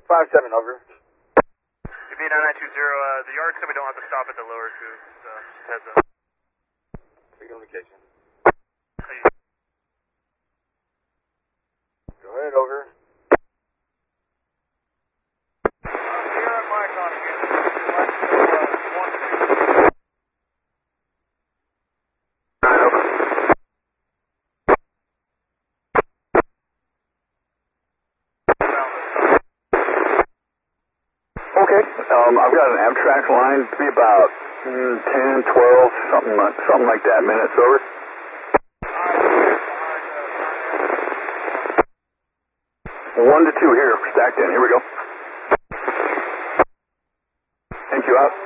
5-7, over. UP 9920, the yard said we don't have to stop at the lower two, so heads up. Communication. Hey. Go ahead, over. Here on Mike on again. Okay, I've got an Amtrak line to be about 10, 12, something like that minutes, over. 1 to 2 here, stacked in, here we go. Thank you, out.